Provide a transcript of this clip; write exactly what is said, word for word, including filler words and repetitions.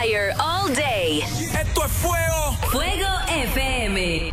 fire all day. Esto es fuego. Fuego F M.